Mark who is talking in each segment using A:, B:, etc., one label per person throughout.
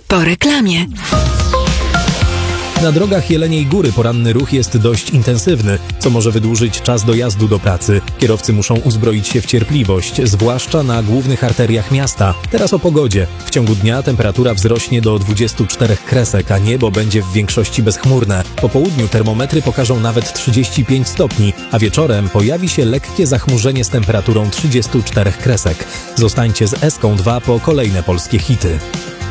A: Po reklamie.
B: Na drogach Jeleniej Góry poranny ruch jest dość intensywny, co może wydłużyć czas dojazdu do pracy. Kierowcy muszą uzbroić się w cierpliwość, zwłaszcza na głównych arteriach miasta. Teraz o pogodzie. W ciągu dnia temperatura wzrośnie do 24 kresek, a niebo będzie w większości bezchmurne. Po południu termometry pokażą nawet 35 stopni, a wieczorem pojawi się lekkie zachmurzenie z temperaturą 34 kresek. Zostańcie z Eską2 po kolejne polskie hity.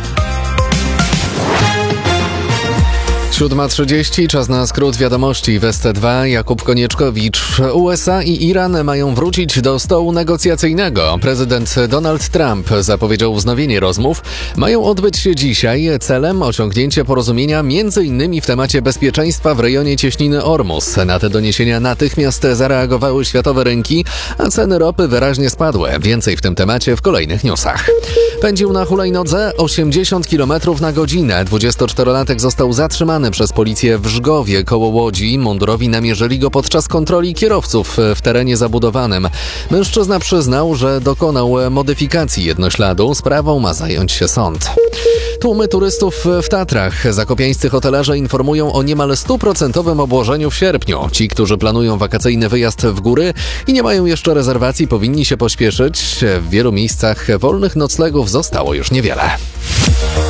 C: 7:30, czas na skrót wiadomości w ST2. Jakub Konieczkowicz. USA i Iran mają wrócić do stołu negocjacyjnego. Prezydent Donald Trump zapowiedział wznowienie rozmów. Mają odbyć się dzisiaj, celem osiągnięcie porozumienia m.in. w temacie bezpieczeństwa w rejonie cieśniny Ormus. Na te doniesienia natychmiast zareagowały światowe rynki, a ceny ropy wyraźnie spadły. Więcej w tym temacie w kolejnych newsach. Pędził na hulajnodze 80 km na godzinę. 24-latek został zatrzymany przez policję w Żgowie koło Łodzi. Mundurowi namierzyli go podczas kontroli kierowców w terenie zabudowanym. Mężczyzna przyznał, że dokonał modyfikacji jednośladu. Sprawą ma zająć się sąd. Tłumy turystów w Tatrach. Zakopiańscy hotelarze informują o niemal 100% obłożeniu w sierpniu. Ci, którzy planują wakacyjny wyjazd w góry i nie mają jeszcze rezerwacji, powinni się pośpieszyć. W wielu miejscach wolnych noclegów zostało już niewiele.